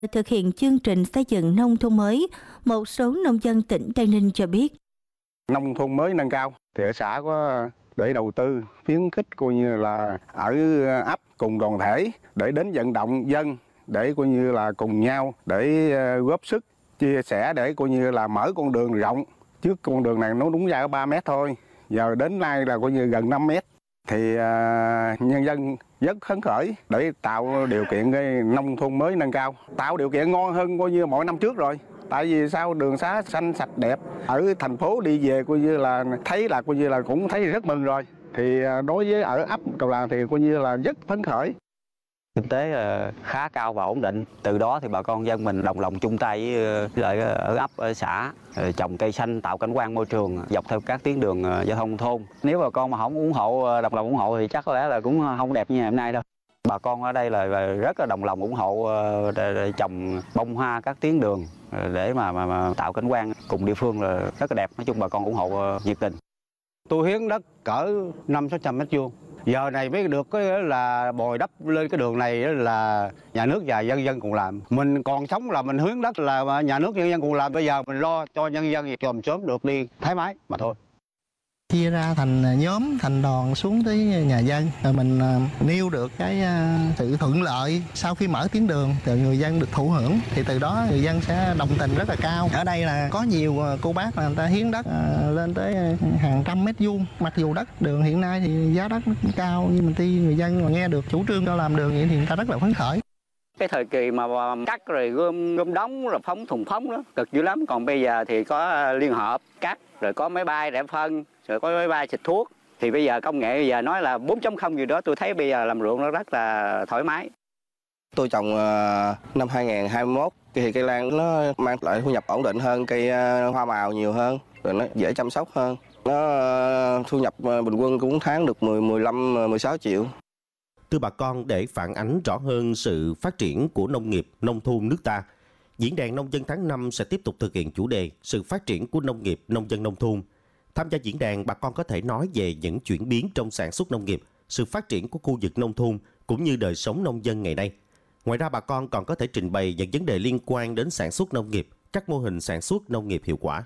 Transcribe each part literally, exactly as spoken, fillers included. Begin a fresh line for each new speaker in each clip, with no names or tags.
Thực hiện chương trình xây dựng nông thôn mới, một số nông dân tỉnh Tây Ninh cho biết.
Nông thôn mới nâng cao thì ở xã có để đầu tư khuyến khích coi như là ở ấp cùng đoàn thể để đến vận động dân để coi như là cùng nhau để góp sức chia sẻ để coi như là mở con đường rộng. Trước con đường này nó đúng ra có ba mét thôi, giờ đến nay là coi như gần năm mét. Thì uh, nhân dân rất phấn khởi để tạo điều kiện cái nông thôn mới nâng cao, tạo điều kiện ngon hơn coi như mỗi năm trước rồi. Tại vì sao đường xá xanh sạch đẹp, ở thành phố đi về coi như là thấy là coi như là cũng thấy rất mừng rồi. Thì đối với ở ấp Cầu Làng thì coi như là rất phấn khởi.
Kinh tế khá cao và ổn định. Từ đó thì bà con dân mình đồng lòng chung tay với ở ấp, ở xã trồng cây xanh, tạo cảnh quan môi trường dọc theo các tuyến đường giao thông thôn. Nếu bà con mà không ủng hộ, đồng lòng ủng hộ thì chắc có lẽ là cũng không đẹp như ngày hôm nay đâu. Bà con ở đây là rất là đồng lòng ủng hộ để, để trồng bông hoa các tuyến đường để mà, mà, mà tạo cảnh quan cùng địa phương là rất là đẹp. Nói chung bà con ủng hộ nhiệt tình.
Tôi hiến đất cỡ năm sáu trăm mét vuông. Giờ này mới được cái là bồi đắp lên cái đường này là nhà nước và dân dân cùng làm. Mình còn sống là mình hiến đất là nhà nước dân dân cùng làm. Bây giờ mình lo cho nhân dân chòm sớm được đi thái mái mà thôi.
Chia ra thành nhóm, thành đoàn xuống tới nhà dân, rồi mình nêu được cái sự thuận lợi sau khi mở tuyến đường thì người dân được thụ hưởng, thì từ đó người dân sẽ đồng tình rất là cao. Ở đây là có nhiều cô bác là người ta hiến đất lên tới hàng trăm mét vuông, mặc dù đất đường hiện nay thì giá đất nó cũng cao, nhưng mà tuy người dân mà nghe được chủ trương cho làm đường vậy thì người ta rất là phấn khởi.
Cái thời kỳ mà cắt rồi gom gom đóng rồi phóng thùng phóng đó cực dữ lắm. Còn bây giờ thì có liên hợp cắt, rồi có máy bay rẽ phân, rồi có máy bay xịt thuốc. Thì bây giờ công nghệ bây giờ nói là bốn chấm không gì đó, tôi thấy bây giờ làm ruộng nó rất là thoải mái.
Tôi trồng năm hai nghìn không trăm hai mươi mốt thì cây lan nó mang lại thu nhập ổn định hơn, cây hoa màu nhiều hơn, rồi nó dễ chăm sóc hơn. Nó thu nhập bình quân cũng tháng được mười, mười lăm, mười sáu triệu.
Thưa bà con, để phản ánh rõ hơn sự phát triển của nông nghiệp, nông thôn nước ta, Diễn đàn Nông dân tháng năm sẽ tiếp tục thực hiện chủ đề sự phát triển của nông nghiệp, nông dân nông thôn. Tham gia diễn đàn, bà con có thể nói về những chuyển biến trong sản xuất nông nghiệp, sự phát triển của khu vực nông thôn cũng như đời sống nông dân ngày nay. Ngoài ra, bà con còn có thể trình bày những vấn đề liên quan đến sản xuất nông nghiệp, các mô hình sản xuất nông nghiệp hiệu quả.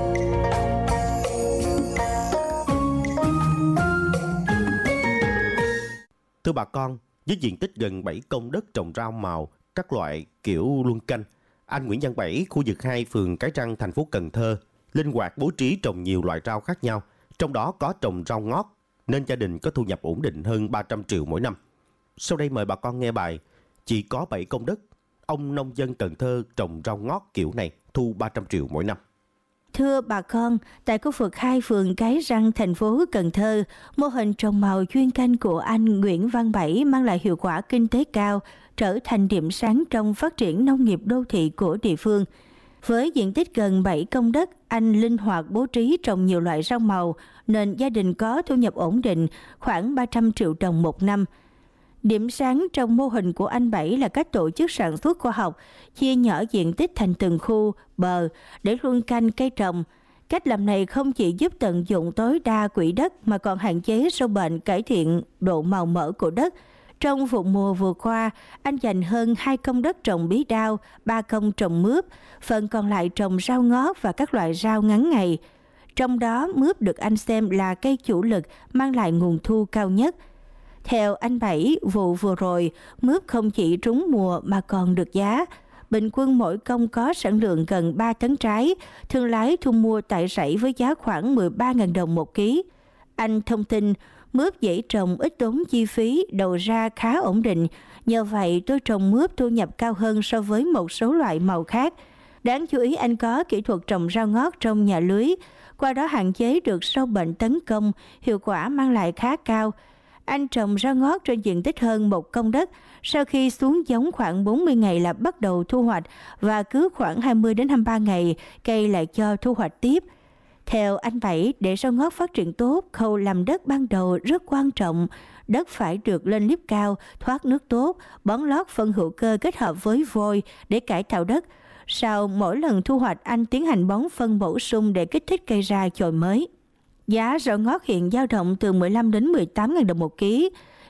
Thưa bà con, với diện tích gần bảy công đất trồng rau màu, các loại kiểu luân canh, anh Nguyễn Văn Bảy, khu vực hai, phường Cái Răng, thành phố Cần Thơ, linh hoạt bố trí trồng nhiều loại rau khác nhau, trong đó có trồng rau ngót, nên gia đình có thu nhập ổn định hơn ba trăm triệu mỗi năm. Sau đây mời bà con nghe bài Chỉ có bảy công đất, ông nông dân Cần Thơ trồng rau ngót kiểu này thu ba trăm triệu mỗi năm.
Thưa bà con, tại khu vực hai, phường Cái Răng, thành phố Cần Thơ, mô hình trồng màu chuyên canh của anh Nguyễn Văn Bảy mang lại hiệu quả kinh tế cao, trở thành điểm sáng trong phát triển nông nghiệp đô thị của địa phương. Với diện tích gần bảy công đất, anh linh hoạt bố trí trồng nhiều loại rau màu, nên gia đình có thu nhập ổn định khoảng ba trăm triệu đồng một năm. Điểm sáng trong mô hình của anh Bảy là cách tổ chức sản xuất khoa học, chia nhỏ diện tích thành từng khu, bờ để luân canh cây trồng. Cách làm này không chỉ giúp tận dụng tối đa quỹ đất mà còn hạn chế sâu bệnh, cải thiện độ màu mỡ của đất. Trong vụ mùa vừa qua, anh dành hơn hai công đất trồng bí đao, ba công trồng mướp, phần còn lại trồng rau ngót và các loại rau ngắn ngày. Trong đó, mướp được anh xem là cây chủ lực mang lại nguồn thu cao nhất. Theo anh Bảy, vụ vừa rồi, mướp không chỉ trúng mùa mà còn được giá. Bình quân mỗi công có sản lượng gần ba tấn trái, thương lái thu mua tại rẫy với giá khoảng mười ba nghìn đồng một ký. Anh thông tin, mướp dễ trồng, ít tốn chi phí, đầu ra khá ổn định. Nhờ vậy, tôi trồng mướp thu nhập cao hơn so với một số loại màu khác. Đáng chú ý, anh có kỹ thuật trồng rau ngót trong nhà lưới, qua đó hạn chế được sâu bệnh tấn công, hiệu quả mang lại khá cao. Anh trồng rau ngót trên diện tích hơn một công đất, sau khi xuống giống khoảng bốn mươi ngày là bắt đầu thu hoạch và cứ khoảng hai mươi đến hai mươi ba ngày cây lại cho thu hoạch tiếp. Theo anh Bảy, để rau ngót phát triển tốt, khâu làm đất ban đầu rất quan trọng. Đất phải được lên liếp cao, thoát nước tốt, bón lót phân hữu cơ kết hợp với vôi để cải tạo đất. Sau mỗi lần thu hoạch, anh tiến hành bón phân bổ sung để kích thích cây ra chồi mới. Giá rau ngót hiện dao động từ mười lăm đến mười tám nghìn đồng một ký.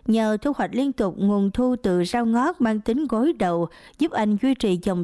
Nhờ thu hoạch liên tục, nguồn thu từ rau ngót mang tính gối đầu giúp anh duy trì dòng